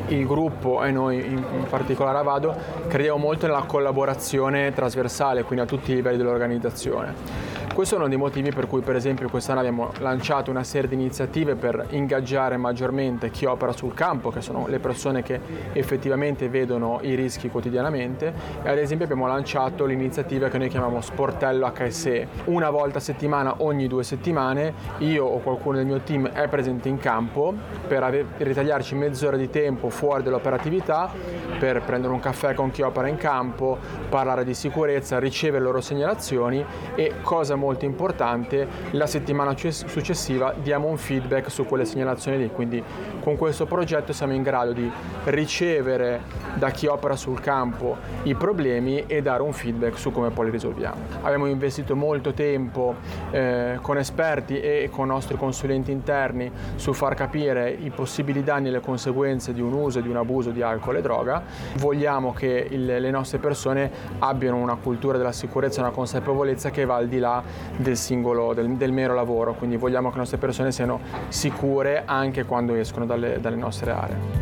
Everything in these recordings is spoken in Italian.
il gruppo e noi in particolare a Vado crediamo molto nella collaborazione trasversale, quindi a tutti i livelli dell'organizzazione. Questo è uno dei motivi per cui, per esempio, quest'anno abbiamo lanciato una serie di iniziative per ingaggiare maggiormente chi opera sul campo, che sono le persone che effettivamente vedono i rischi quotidianamente, e ad esempio abbiamo lanciato l'iniziativa che noi chiamiamo Sportello HSE. Una volta a settimana, ogni 2 settimane, io o qualcuno del mio team è presente in campo per ritagliarci mezz'ora di tempo fuori dall'operatività per prendere un caffè con chi opera in campo, parlare di sicurezza, ricevere le loro segnalazioni e, cosa molto importante, la settimana successiva diamo un feedback su quelle segnalazioni lì. Quindi con questo progetto siamo in grado di ricevere da chi opera sul campo i problemi e dare un feedback su come poi li risolviamo. Abbiamo investito molto tempo con esperti e con nostri consulenti interni su far capire i possibili danni e le conseguenze di un uso e di un abuso di alcol e droga. Vogliamo che le nostre persone abbiano una cultura della sicurezza e una consapevolezza che va al di là del mero lavoro, quindi vogliamo che le nostre persone siano sicure anche quando escono dalle nostre aree.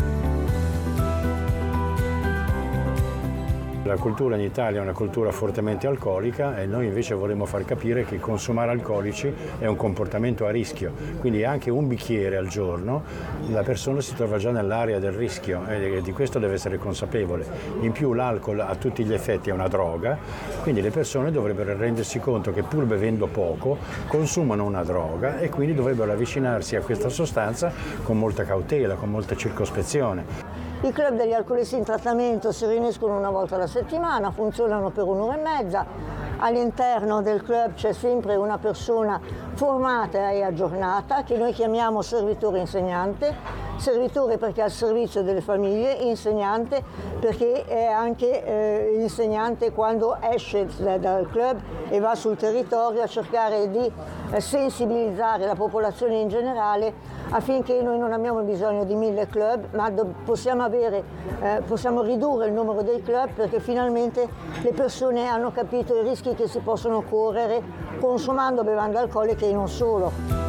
La cultura in Italia è una cultura fortemente alcolica e noi invece vorremmo far capire che consumare alcolici è un comportamento a rischio, quindi anche un bicchiere al giorno la persona si trova già nell'area del rischio e di questo deve essere consapevole. In più l'alcol a tutti gli effetti è una droga, quindi le persone dovrebbero rendersi conto che pur bevendo poco consumano una droga e quindi dovrebbero avvicinarsi a questa sostanza con molta cautela, con molta circospezione. I club degli alcolisti in trattamento si riuniscono una volta alla settimana, funzionano per 1 ora e mezza. All'interno del club c'è sempre una persona formata e aggiornata che noi chiamiamo servitore insegnante. Servitore perché è al servizio delle famiglie, insegnante perché è anche insegnante quando esce dal club e va sul territorio a cercare di sensibilizzare la popolazione in generale affinché noi non abbiamo bisogno di 1000 club, ma possiamo ridurre il numero dei club perché finalmente le persone hanno capito i rischi che si possono correre consumando bevande alcoliche e non solo.